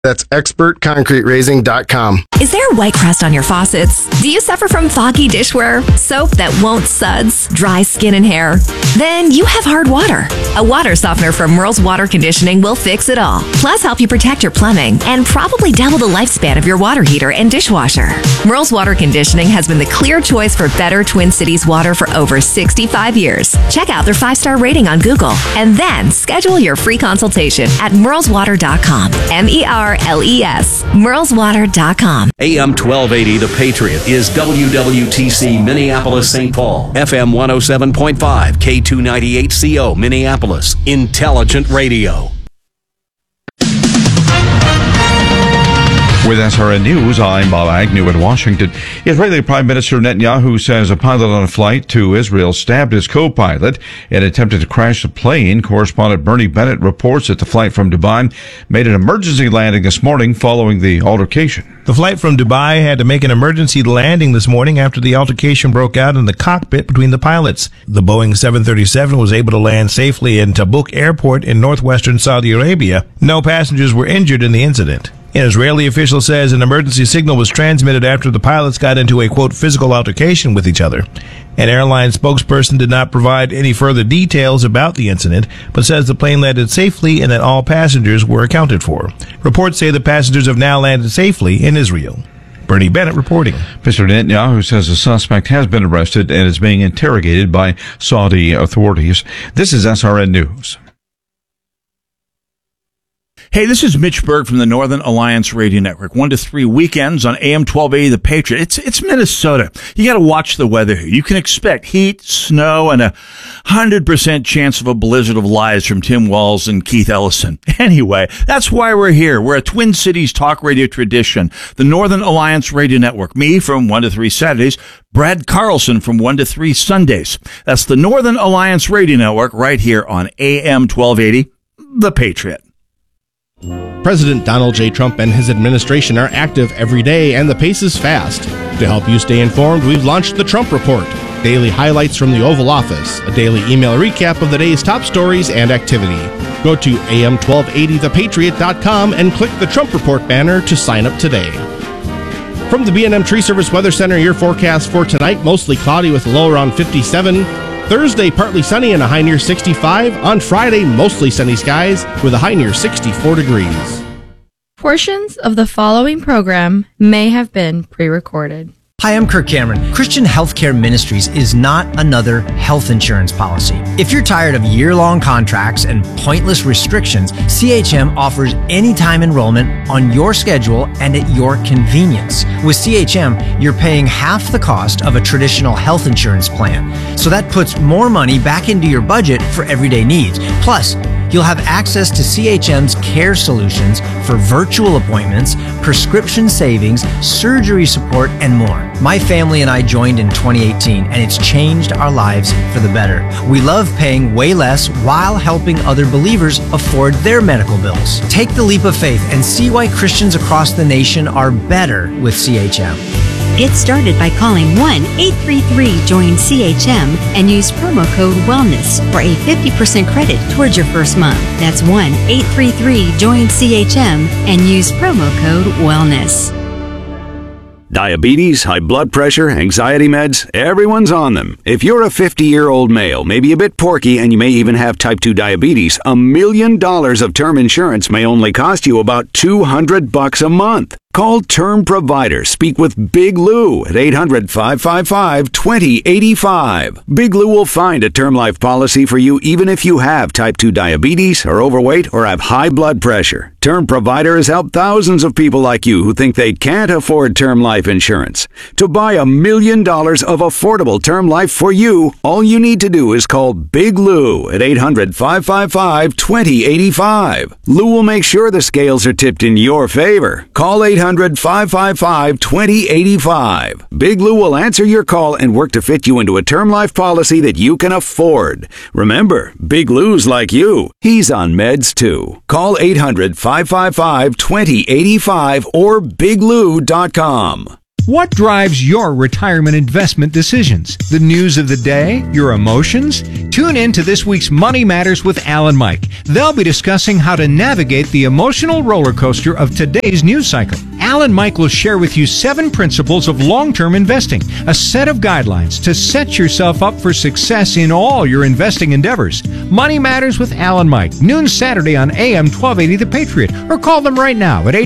That's expertconcreterazing.com. Is there white crust on your faucets? Do you suffer from foggy dishware, soap that won't suds, dry skin and hair? Then you have hard water. A water softener from Merle's Water Conditioning will fix it all. Plus help you protect your plumbing and probably double the lifespan of your water heater and dishwasher. Merle's Water Conditioning has been the clear choice for better Twin Cities water for over 65 years. Check out their 5-star rating on Google and then schedule your free consultation at merleswater.com. MERLES. merleswater.com. AM 1280 The Patriot is WWTC Minneapolis St. Paul, FM 107.5, K298CO Minneapolis, Intelligent Radio. With SRN News, I'm Bob Agnew in Washington. Israeli Prime Minister Netanyahu says a pilot on a flight to Israel stabbed his co-pilot and attempted to crash the plane. Correspondent Bernie Bennett reports that the flight from Dubai made an emergency landing this morning following the altercation. The flight from Dubai had to make an emergency landing this morning after the altercation broke out in the cockpit between the pilots. The Boeing 737 was able to land safely in Tabuk Airport in northwestern Saudi Arabia. No passengers were injured in the incident. An Israeli official says an emergency signal was transmitted after the pilots got into a, quote, physical altercation with each other. An airline spokesperson did not provide any further details about the incident, but says the plane landed safely and that all passengers were accounted for. Reports say the passengers have now landed safely in Israel. Bernie Bennett reporting. Mr. Netanyahu says the suspect has been arrested and is being interrogated by Saudi authorities. This is SRN News. Hey, this is Mitch Berg from the Northern Alliance Radio Network. 1 to 3 weekends on AM 1280 The Patriot. It's Minnesota. You got to watch the weather here. You can expect heat, snow, and 100% chance of a blizzard of lies from Tim Walz and Keith Ellison. Anyway, that's why we're here. We're a Twin Cities talk radio tradition. The Northern Alliance Radio Network. Me from 1 to 3 Saturdays. Brad Carlson from 1 to 3 Sundays. That's the Northern Alliance Radio Network right here on AM 1280 The Patriot. President Donald J. Trump and his administration are active every day, and the pace is fast. To help you stay informed, we've launched the Trump Report, daily highlights from the Oval Office, a daily email recap of the day's top stories and activity. Go to am1280thepatriot.com and click the Trump Report banner to sign up today. From the B&M Tree Service Weather Center, your forecast for tonight, mostly cloudy with a low around 57. Thursday, partly sunny and a high near 65. On Friday, mostly sunny skies with a high near 64 degrees. Portions of the following program may have been pre-recorded. Hi, I'm Kirk Cameron. Christian Healthcare Ministries is not another health insurance policy. If you're tired of year-long contracts and pointless restrictions, CHM offers anytime enrollment on your schedule and at your convenience. With CHM, you're paying half the cost of a traditional health insurance plan. So that puts more money back into your budget for everyday needs. Plus, you'll have access to CHM's care solutions for virtual appointments, prescription savings, surgery support, and more. My family and I joined in 2018, and it's changed our lives for the better. We love paying way less while helping other believers afford their medical bills. Take the leap of faith and see why Christians across the nation are better with CHM. Get started by calling 1-833-JOIN-CHM and use promo code WELLNESS for a 50% credit towards your first month. That's 1-833-JOIN-CHM and use promo code WELLNESS. Diabetes, high blood pressure, anxiety meds, everyone's on them. If you're a 50-year-old male, maybe a bit porky, and you may even have type 2 diabetes, $1 million of term insurance may only cost you about $200 a month. Call Term Provider. Speak with Big Lou at 800-555-2085. Big Lou will find a term life policy for you even if you have type 2 diabetes, are overweight, or have high blood pressure. Term Provider has helped thousands of people like you who think they can't afford term life insurance. To buy $1 million of affordable term life for you, all you need to do is call Big Lou at 800-555-2085. Lou will make sure the scales are tipped in your favor. Call 800-555-2085. Big Lou will answer your call and work to fit you into a term life policy that you can afford. Remember, Big Lou's like you. He's on meds too. Call 800-555-2085 or biglou.com. What drives your retirement investment decisions? The news of the day? Your emotions? Tune in to this week's Money Matters with Al and Mike. They'll be discussing how to navigate the emotional roller coaster of today's news cycle. Al and Mike will share with you 7 principles of long-term investing, a set of guidelines to set yourself up for success in all your investing endeavors. Money Matters with Al and Mike, noon Saturday on AM 1280 The Patriot, or call them right now at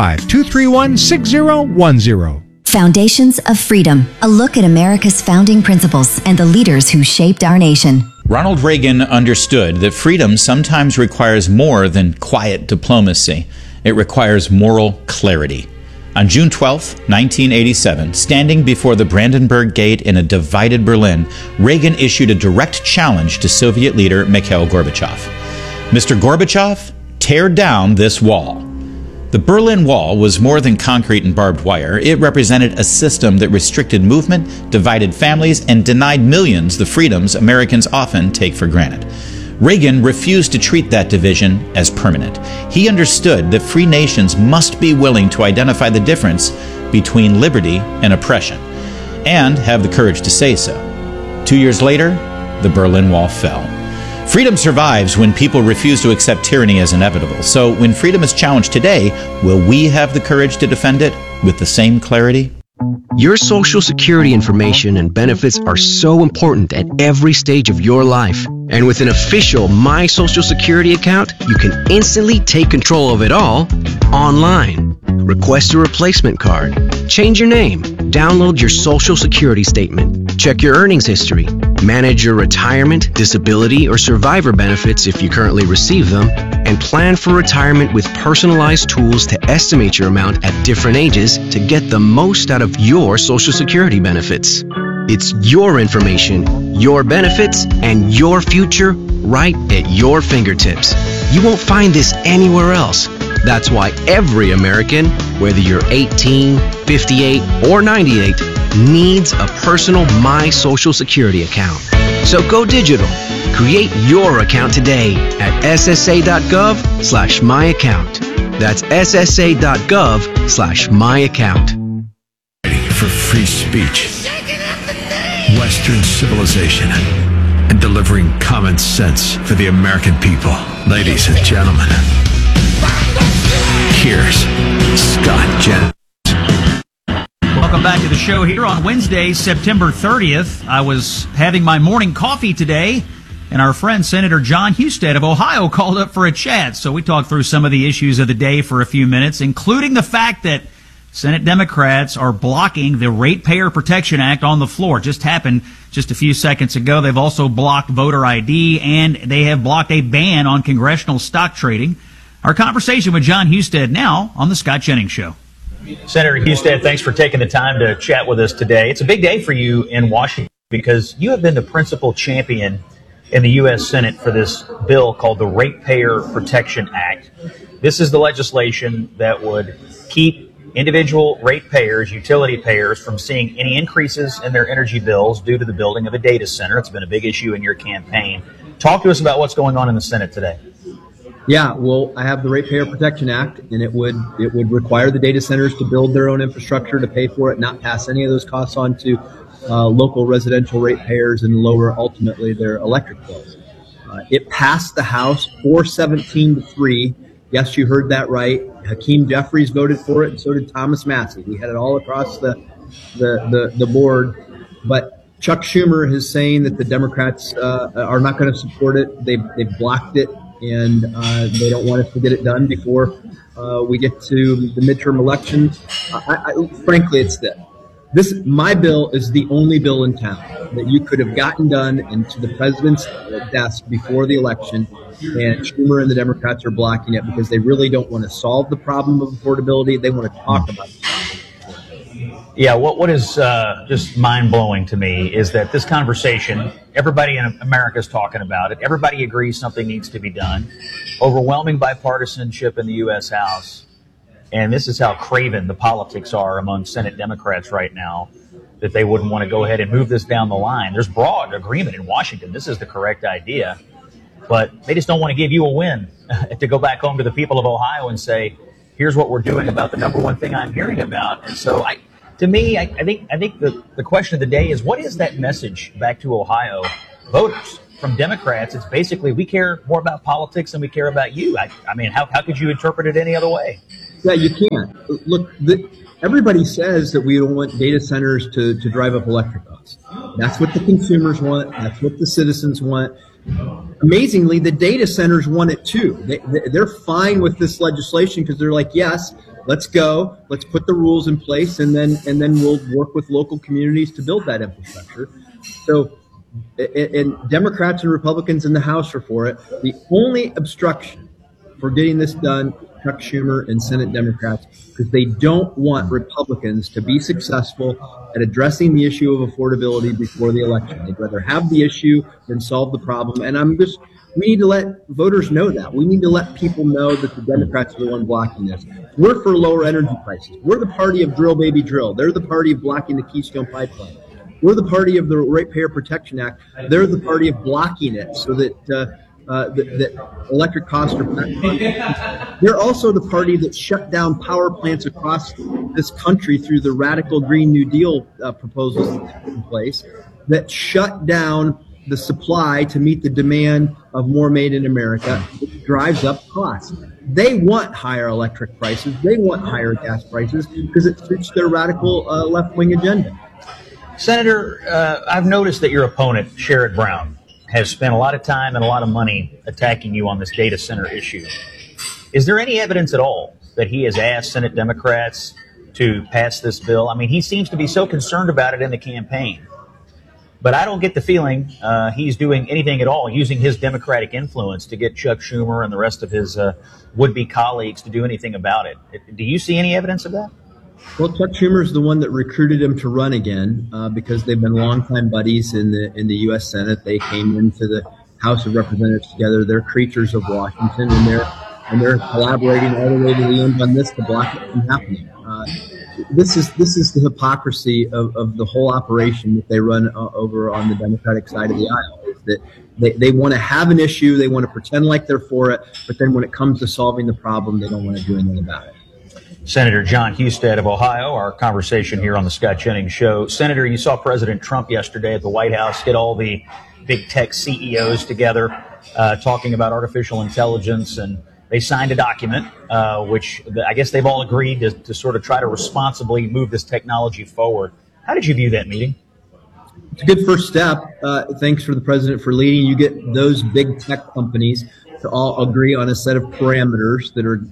855-231-6010. Foundations of Freedom, a look at America's founding principles and the leaders who shaped our nation. Ronald Reagan understood that freedom sometimes requires more than quiet diplomacy. It requires moral clarity. On June 12, 1987, standing before the Brandenburg Gate in a divided Berlin, Reagan issued a direct challenge to Soviet leader Mikhail Gorbachev. Mr. Gorbachev, tear down this wall. The Berlin Wall was more than concrete and barbed wire. It represented a system that restricted movement, divided families, and denied millions the freedoms Americans often take for granted. Reagan refused to treat that division as permanent. He understood that free nations must be willing to identify the difference between liberty and oppression, and have the courage to say so. 2 years later, the Berlin Wall fell. Freedom survives when people refuse to accept tyranny as inevitable. So when freedom is challenged today, will we have the courage to defend it with the same clarity? Your Social Security information and benefits are so important at every stage of your life. And with an official My Social Security account, you can instantly take control of it all online. Request a replacement card, change your name, download your Social Security statement, check your earnings history, manage your retirement, disability, or survivor benefits if you currently receive them, and plan for retirement with personalized tools to estimate your amount at different ages to get the most out of your Social Security benefits. It's your information, your benefits, and your future right at your fingertips. You won't find this anywhere else. That's why every American, whether you're 18, 58, or 98, needs a personal My Social Security account. So go digital. Create your account today at ssa.gov/myaccount. That's ssa.gov/myaccount. For free speech, Western civilization, and delivering common sense for the American people. Ladies and gentlemen, here's Scott Jennings. Welcome back to the show here on Wednesday, September 30th. I was having my morning coffee today, and our friend Senator John Husted of Ohio called up for a chat. So we talked through some of the issues of the day for a few minutes, including the fact that Senate Democrats are blocking the Ratepayer Protection Act on the floor. It just happened just a few seconds ago. They've also blocked voter ID, and they have blocked a ban on congressional stock trading. Our conversation with John Husted now on the Scott Jennings Show. Senator Husted, thanks for taking the time to chat with us today. It's a big day for you in Washington because you have been the principal champion in the U.S. Senate for this bill called the Ratepayer Protection Act. This is the legislation that would keep individual ratepayers, utility payers, from seeing any increases in their energy bills due to the building of a data center. It's been a big issue in your campaign. Talk to us about what's going on in the Senate today. Yeah, well, I have the Ratepayer Protection Act, and it would require the data centers to build their own infrastructure to pay for it, not pass any of those costs on to local residential ratepayers and lower ultimately their electric bills. It passed the House 417-3. Yes, you heard that right. Hakeem Jeffries voted for it, and so did Thomas Massie. We had it all across the board. But Chuck Schumer is saying that the Democrats are not going to support it. They've blocked it, and they don't want us to get it done before we get to the midterm elections. Frankly, it's this. My bill is the only bill in town that you could have gotten done into the president's desk before the election, and Schumer and the Democrats are blocking it because they really don't want to solve the problem of affordability. They want to talk about it. Yeah, what is just mind-blowing to me is that this conversation, everybody in America is talking about it. Everybody agrees something needs to be done. Overwhelming bipartisanship in the U.S. House. And this is how craven the politics are among Senate Democrats right now, that they wouldn't want to go ahead and move this down the line. There's broad agreement in Washington. This is the correct idea. But they just don't want to give you a win to go back home to the people of Ohio and say, here's what we're doing about the number one thing I'm hearing about. And so To me, I think the question of the day is, what is that message back to Ohio voters from Democrats? It's basically, we care more about politics than we care about you. I mean, how could you interpret it any other way? Yeah, you can't. Look, everybody says that we don't want data centers to drive up electric costs. That's what the consumers want. That's what the citizens want. Amazingly, the data centers want it too. They're fine with this legislation because they're like, yes, let's go. Let's put the rules in place, and then we'll work with local communities to build that infrastructure. So, and Democrats and Republicans in the House are for it. The only obstruction for getting this done, Chuck Schumer and Senate Democrats, because they don't want Republicans to be successful at addressing the issue of affordability before the election. They'd rather have the issue than solve the problem. And we need to let voters know that. We need to let people know that the Democrats are the one blocking this. We're for lower energy prices. We're the party of drill, baby, drill. They're the party of blocking the Keystone Pipeline. We're the party of the Ratepayer Protection Act. They're the party of blocking it so that that electric costs are back. They're also the party that shut down power plants across this country through the radical Green New Deal proposals that put in place that shut down the supply to meet the demand of more made in America. It drives up costs. They want higher electric prices. They want higher gas prices because it suits their radical left-wing agenda. Senator, I've noticed that your opponent, Sherrod Brown, has spent a lot of time and a lot of money attacking you on this data center issue. Is there any evidence at all that he has asked Senate Democrats to pass this bill? I mean, he seems to be so concerned about it in the campaign, but I don't get the feeling he's doing anything at all, using his Democratic influence to get Chuck Schumer and the rest of his would-be colleagues to do anything about it. Do you see any evidence of that? Well, Chuck Schumer is the one that recruited him to run again because they've been longtime buddies in the U.S. Senate. They came into the House of Representatives together. They're creatures of Washington, and they're collaborating all the way to the end on this to block it from happening. This is the hypocrisy of the whole operation that they run over on the Democratic side of the aisle. Is that they want to have an issue, they want to pretend like they're for it, but then when it comes to solving the problem, they don't want to do anything about it. Senator John Husted of Ohio, our conversation here on the Scott Jennings Show. Senator, you saw President Trump yesterday at the White House get all the big tech CEOs together talking about artificial intelligence, and they signed a document which I guess they've all agreed to sort of try to responsibly move this technology forward. How did you view that meeting? It's a good first step. Thanks for the president for leading. You get those big tech companies to all agree on a set of parameters that are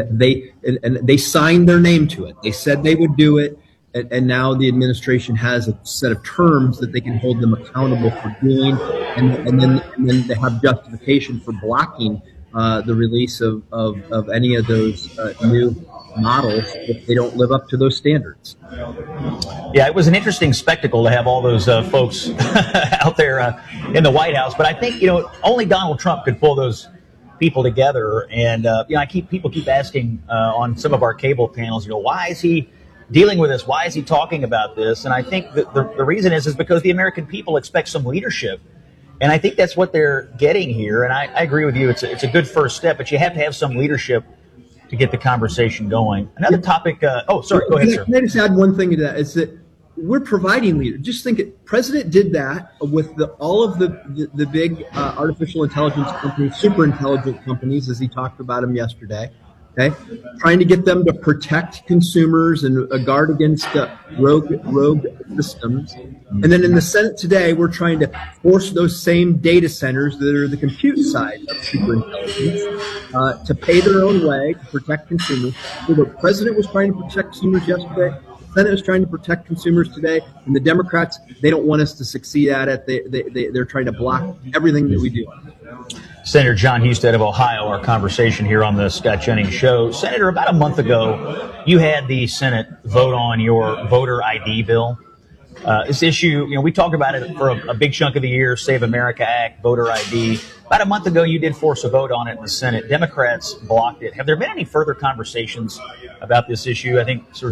they signed their name to it. They said they would do it, and now the administration has a set of terms that they can hold them accountable for doing, and then they have justification for blocking the release of any of those new models if they don't live up to those standards. Yeah, it was an interesting spectacle to have all those folks out there in the White House, but I think only Donald Trump could pull those people together, and people keep asking on some of our cable panels, why is he dealing with this? Why is he talking about this? And I think that the reason is because the American people expect some leadership, and I think that's what they're getting here. And I agree with you; it's a good first step, but you have to have some leadership to get the conversation going. Another topic. Go ahead, sir. Can I just add one thing to that? Is that we're providing leaders. Just think it. President did that with all of the big artificial intelligence companies, super intelligent companies, as he talked about them yesterday. Okay, trying to get them to protect consumers and guard against rogue systems. And then in the Senate today, we're trying to force those same data centers that are the compute side of super intelligence to pay their own way to protect consumers. So the president was trying to protect consumers yesterday. Senate is trying to protect consumers today, and the Democrats, they don't want us to succeed at it. They're trying to block everything that we do. Senator John Husted of Ohio, our conversation here on the Scott Jennings Show. Senator, about a month ago, you had the Senate vote on your voter ID bill. This issue, we talked about it for a big chunk of the year, Save America Act, voter ID. About a month ago, you did force a vote on it in the Senate. Democrats blocked it. Have there been any further conversations about this issue? I think sort of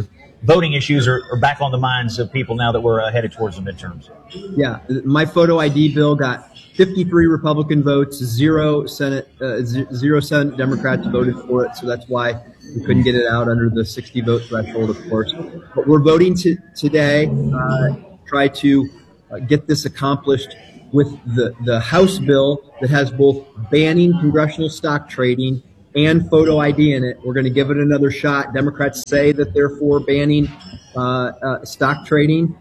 voting issues are back on the minds of people now that we're headed towards the midterms. Yeah, my photo ID bill got 53 Republican votes, zero Senate Democrats voted for it, so that's why we couldn't get it out under the 60 vote threshold, of course. But we're voting today, try to get this accomplished with the House bill that has both banning congressional stock trading and photo ID in it. We're going to give it another shot. Democrats say that they're for banning stock trading.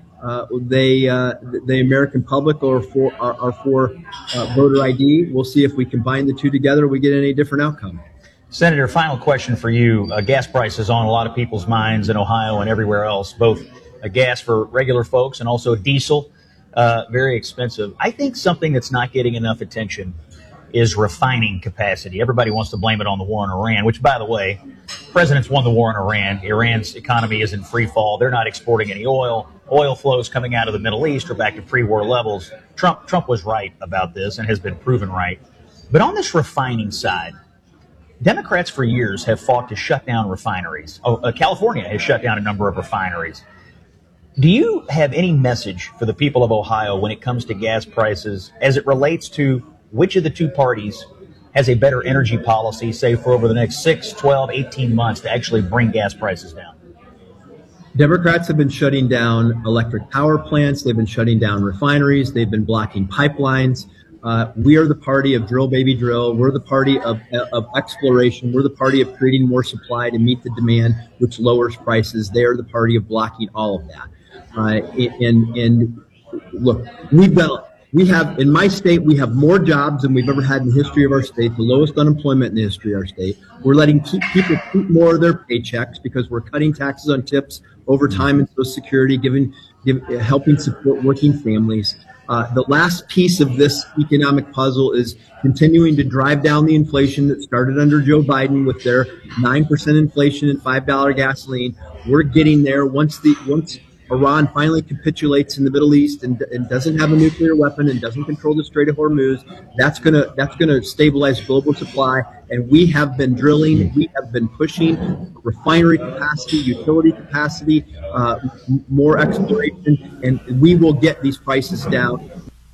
The American public are for voter ID. We'll see if we combine the two together, we get any different outcome. Senator, final question for you. Gas prices on a lot of people's minds in Ohio and everywhere else, both gas for regular folks and also diesel, very expensive. I think something that's not getting enough attention is refining capacity. Everybody wants to blame it on the war in Iran, which, by the way, presidents won the war in Iran. Iran's economy is in free fall. They're not exporting any oil. Oil flows coming out of the Middle East are back to pre-war levels. Trump was right about this and has been proven right. But on this refining side, Democrats for years have fought to shut down refineries. California has shut down a number of refineries. Do you have any message for the people of Ohio when it comes to gas prices as it relates to which of the two parties has a better energy policy, say, for over the next 6, 12, 18 months to actually bring gas prices down? Democrats have been shutting down electric power plants. They've been shutting down refineries. They've been blocking pipelines. We are the party of drill, baby, drill. We're the party of exploration. We're the party of creating more supply to meet the demand, which lowers prices. They are the party of blocking all of that. And look, we have in my state, we have more jobs than we've ever had in the history of our state, the lowest unemployment in the history of our state. We're letting people keep more of their paychecks because we're cutting taxes on tips over time in Social Security, helping support working families. The last piece of this economic puzzle is continuing to drive down the inflation that started under Joe Biden with their 9% inflation and $5 gasoline. We're getting there once Iran finally capitulates in the Middle East and doesn't have a nuclear weapon and doesn't control the Strait of Hormuz. That's gonna stabilize global supply. And we have been drilling, we have been pushing refinery capacity, utility capacity, more exploration, and we will get these prices down.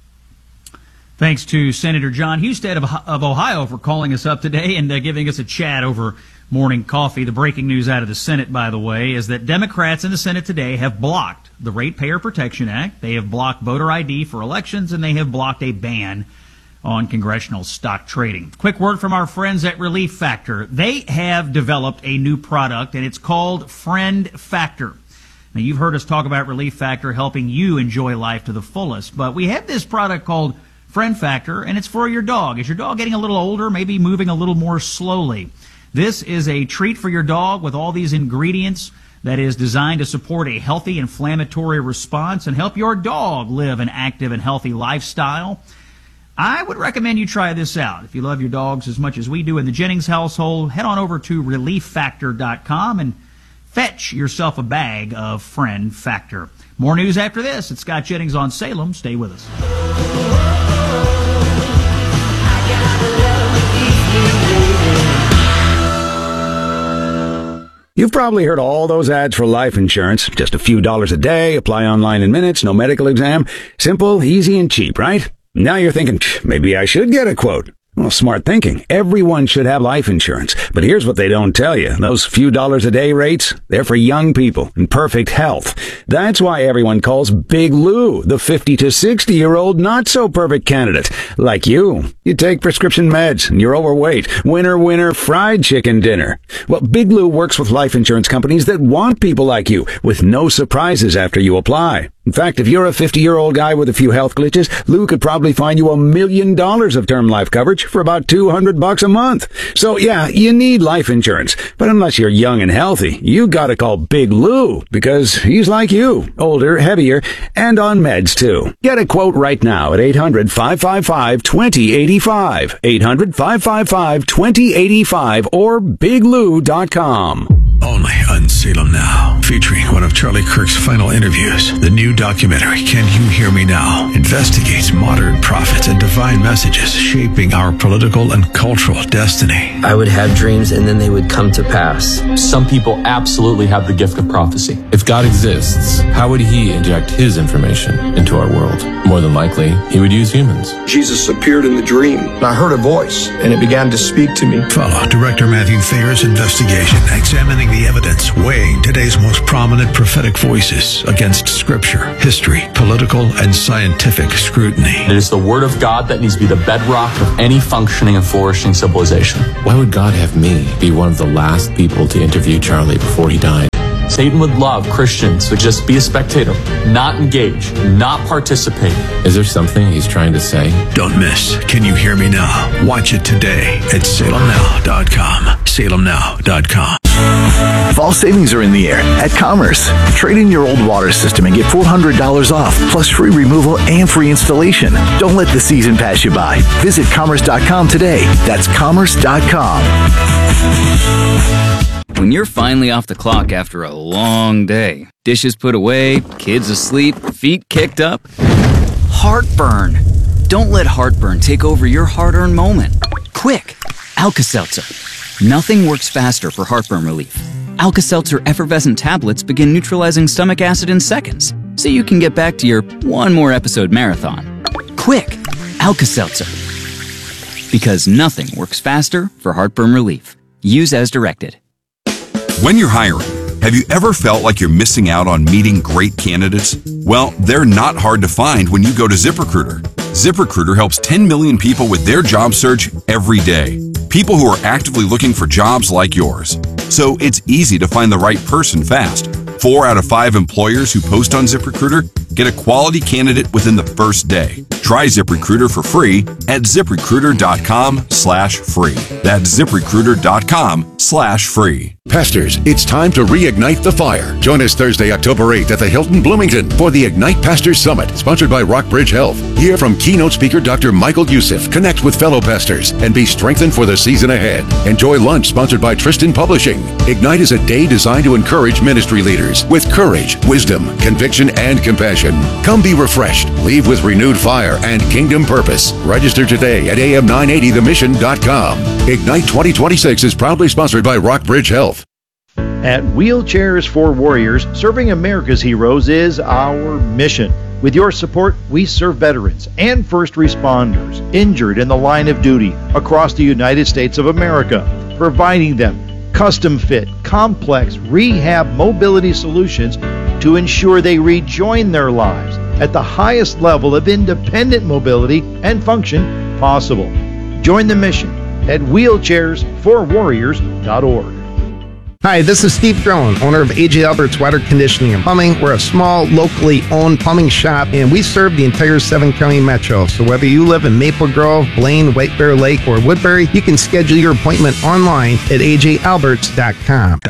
Thanks to Senator John Husted of Ohio for calling us up today and giving us a chat over morning coffee. The breaking news out of the Senate, by the way, is that Democrats in the Senate today have blocked the Ratepayer Protection Act. They have blocked voter ID for elections, and they have blocked a ban on congressional stock trading. Quick word from our friends at Relief Factor. They have developed a new product, and it's called Friend Factor. Now, you've heard us talk about Relief Factor helping you enjoy life to the fullest, but we have this product called Friend Factor, and it's for your dog. Is your dog getting a little older, maybe moving a little more slowly? This is a treat for your dog with all these ingredients that is designed to support a healthy inflammatory response and help your dog live an active and healthy lifestyle. I would recommend you try this out. If you love your dogs as much as we do in the Jennings household, head on over to ReliefFactor.com and fetch yourself a bag of Friend Factor. More news after this. It's Scott Jennings on Salem. Stay with us. You've probably heard all those ads for life insurance. Just a few dollars a day, apply online in minutes, no medical exam. Simple, easy, and cheap, right? Now you're thinking, maybe I should get a quote. Well, smart thinking. Everyone should have life insurance. But here's what they don't tell you. Those few dollars a day rates, they're for young people in perfect health. That's why everyone calls Big Lou the 50 to 60-year-old not-so-perfect candidate. Like you. You take prescription meds and you're overweight. Winner, fried chicken dinner. Well, Big Lou works with life insurance companies that want people like you with no surprises after you apply. In fact, if you're a 50-year-old guy with a few health glitches, Lou could probably find you $1 million of term life coverage for about $200 a month. So yeah, you need life insurance. But unless you're young and healthy, you gotta call Big Lou because he's like you, older, heavier, and on meds too. Get a quote right now at 800-555-2085. 800-555-2085 or biglou.com. Only on Salem Now, featuring one of Charlie Kirk's final interviews. The new documentary, Can You Hear Me Now?, investigates modern prophets and divine messages shaping our political and cultural destiny. I would have dreams and then they would come to pass. Some people absolutely have the gift of prophecy. If God exists, how would he inject his information into our world? More than likely, he would use humans. Jesus appeared in the dream, and I heard a voice, and it began to speak to me. Follow Director Matthew Thayer's investigation, examining the evidence, weighing today's most prominent prophetic voices against scripture, history, political, and scientific scrutiny. It is the word of God that needs to be the bedrock of any functioning and flourishing civilization. Why would God have me be one of the last people to interview Charlie before he died? Satan would love Christians to just be a spectator, not engage, not participate. Is there something he's trying to say? Don't miss Can You Hear Me Now? Watch it today at salemnow.com. salemnow.com. Fall savings are in the air at Commerce. Trade in your old water system and get $400 off, plus free removal and free installation. Don't let the season pass you by. Visit commerce.com today. That's commerce.com. When you're finally off the clock after a long day, dishes put away, kids asleep, feet kicked up, heartburn. Don't let heartburn take over your hard-earned moment. Quick, Alka-Seltzer. Nothing works faster for heartburn relief. Alka-Seltzer effervescent tablets begin neutralizing stomach acid in seconds, so you can get back to your one more episode marathon. Quick, Alka-Seltzer. Because nothing works faster for heartburn relief. Use as directed. When you're hiring, have you ever felt like you're missing out on meeting great candidates? Well, they're not hard to find when you go to ZipRecruiter. ZipRecruiter helps 10 million people with their job search every day. People who are actively looking for jobs like yours. So it's easy to find the right person fast. 4 out of 5 employers who post on ZipRecruiter get a quality candidate within the first day. Try ZipRecruiter for free at ZipRecruiter.com/free. That's ZipRecruiter.com/free. Pastors, it's time to reignite the fire. Join us Thursday, October 8th at the Hilton Bloomington for the Ignite Pastors Summit, sponsored by Rockbridge Health. Hear from keynote speaker Dr. Michael Youssef, connect with fellow pastors, and be strengthened for the season ahead. Enjoy lunch sponsored by Tristan Publishing. Ignite is a day designed to encourage ministry leaders with courage, wisdom, conviction, and compassion. Come be refreshed, leave with renewed fire and kingdom purpose. Register today at am980themission.com. Ignite 2026 is proudly sponsored by Rockbridge Health. At Wheelchairs for Warriors, serving America's heroes is our mission. With your support, we serve veterans and first responders injured in the line of duty across the United States of America, providing them custom-fit, complex rehab mobility solutions to ensure they rejoin their lives at the highest level of independent mobility and function possible. Join the mission at wheelchairsforwarriors.org. Hi, this is Steve Drone, owner of AJ Alberts Water Conditioning and Plumbing. We're a small, locally owned plumbing shop, and we serve the entire 7-county metro. So whether you live in Maple Grove, Blaine, White Bear Lake, or Woodbury, you can schedule your appointment online at ajalberts.com.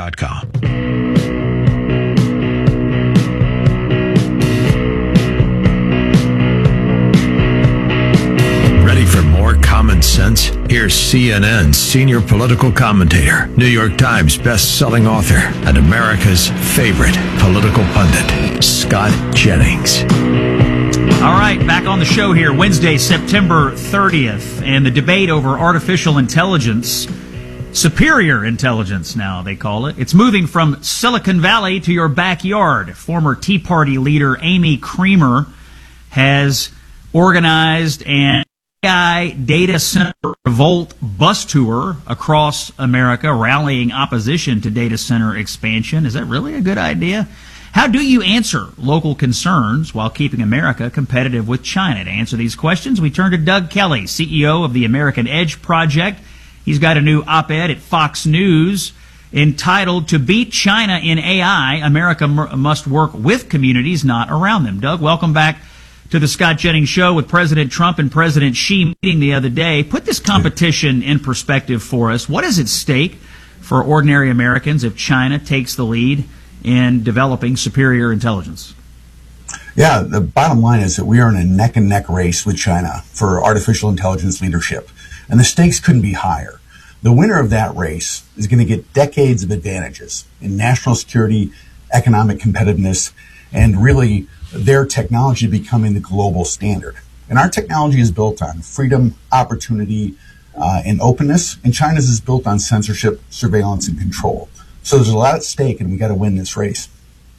Ready for more common sense? Here's CNN's senior political commentator, New York Times best-selling author, and America's favorite political pundit, Scott Jennings. All right, back on the show here, Wednesday, September 30th, and the debate over artificial intelligence, superior intelligence now they call it. It's moving from Silicon Valley to your backyard. Former Tea Party leader Amy Creamer has organized an AI data center revolt bus tour across America, rallying opposition to data center expansion. Is that really a good idea? How do you answer local concerns while keeping America competitive with China? To answer these questions, we turn to Doug Kelly, CEO of the American Edge Project. He's got a new op-ed at Fox News entitled, "To Beat China in AI, America Must Work with Communities, Not Around Them." Doug, welcome back to the Scott Jennings Show. With President Trump and President Xi meeting the other day, put this competition in perspective for us. What is at stake for ordinary Americans if China takes the lead in developing superior intelligence? Yeah, the bottom line is that we are in a neck-and-neck race with China for artificial intelligence leadership, and the stakes couldn't be higher. The winner of that race is going to get decades of advantages in national security, economic competitiveness, and really their technology becoming the global standard. And our technology is built on freedom, opportunity, and openness, and China's is built on censorship, surveillance, and control. So there's a lot at stake, and we got to win this race.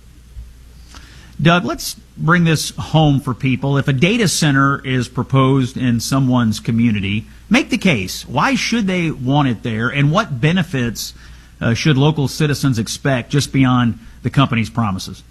Doug, let's bring this home for people. If a data center is proposed in someone's community, make the case. Why should they want it there, and what benefits should local citizens expect just beyond the company's promises?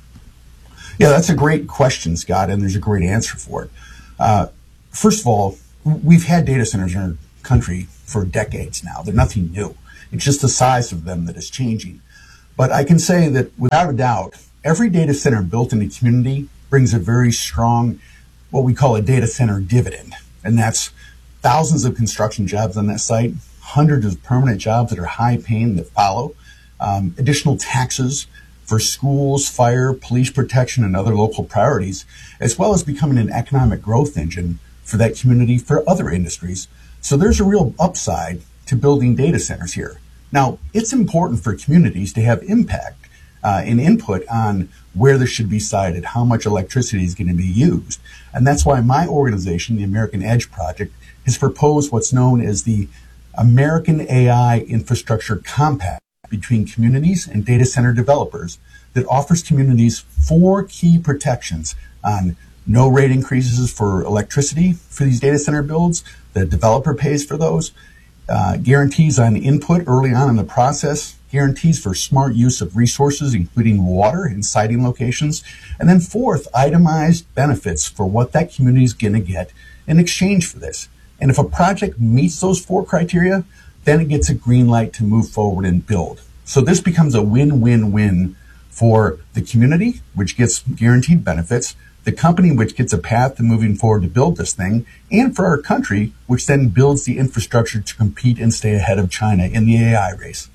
Yeah, that's a great question, Scott, and there's a great answer for it. First of all, we've had data centers in our country for decades now. They're nothing new. It's just the size of them that is changing. But I can say that without a doubt, every data center built in a community brings a very strong, what we call a data center dividend. And that's thousands of construction jobs on that site, hundreds of permanent jobs that are high paying that follow, additional taxes for schools, fire, police protection, and other local priorities, as well as becoming an economic growth engine for that community for other industries. So there's a real upside to building data centers here. Now, it's important for communities to have impact and input on where this should be sited, how much electricity is going to be used. And that's why my organization, the American Edge Project, has proposed what's known as the American AI Infrastructure Compact between communities and data center developers that offers communities 4 key protections on no rate increases for electricity for these data center builds. The developer pays for those. Guarantees on input early on in the process, guarantees for smart use of resources, including water in siting locations, and then 4th, itemized benefits for what that community is going to get in exchange for this. And if a project meets those 4 criteria, then it gets a green light to move forward and build. So this becomes a win-win-win for the community, which gets guaranteed benefits, the company, which gets a path to moving forward to build this thing, and for our country, which then builds the infrastructure to compete and stay ahead of China in the AI race.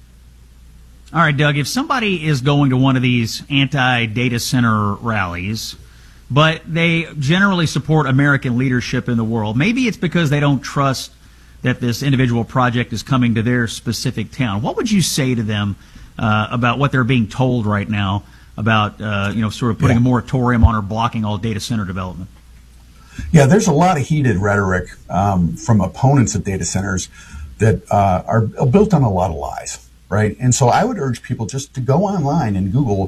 All right, Doug, if somebody is going to one of these anti-data center rallies, but they generally support American leadership in the world, maybe it's because they don't trust that this individual project is coming to their specific town. What would you say to them about what they're being told right now about, sort of putting a moratorium on or blocking all data center development? Yeah, there's a lot of heated rhetoric from opponents of data centers that are built on a lot of lies, right? And so I would urge people just to go online and Google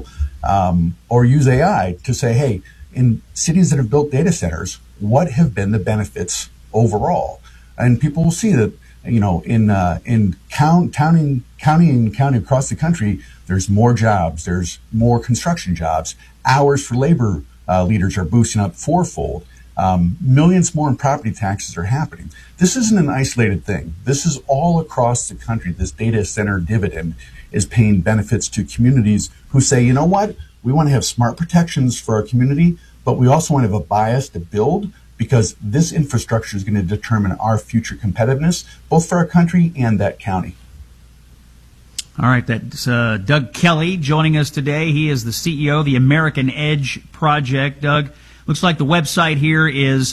or use AI to say, hey, in cities that have built data centers, what have been the benefits overall? And people will see that, in county across the country, there's more jobs, there's more construction jobs. Hours for labor leaders are boosting up 4-fold. Millions more in property taxes are happening. This isn't an isolated thing. This is all across the country. This data center dividend is paying benefits to communities who say, you know what, we want to have smart protections for our community, but we also want to have a bias to build, because this infrastructure is going to determine our future competitiveness, both for our country and that county. All right, that's Doug Kelly joining us today. He is the CEO of the American Edge Project. Doug, looks like the website here is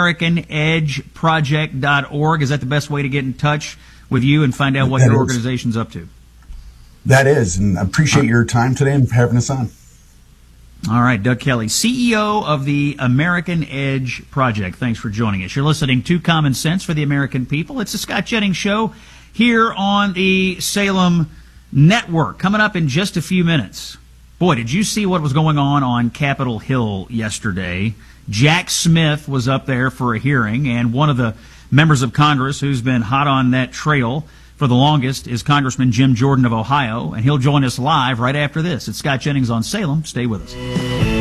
AmericanEdgeProject.org. Is that the best way to get in touch with you and find out what your organization's up to? That is, and I appreciate your time today and having us on. All right, Doug Kelly, CEO of the American Edge Project. Thanks for joining us. You're listening to Common Sense for the American People. It's the Scott Jennings Show here on the Salem Network. Coming up in just a few minutes. Boy, did you see what was going on Capitol Hill yesterday? Jack Smith was up there for a hearing, and one of the members of Congress who's been hot on that trail for the longest is Congressman Jim Jordan of Ohio, and he'll join us live right after this. It's Scott Jennings on Salem. Stay with us.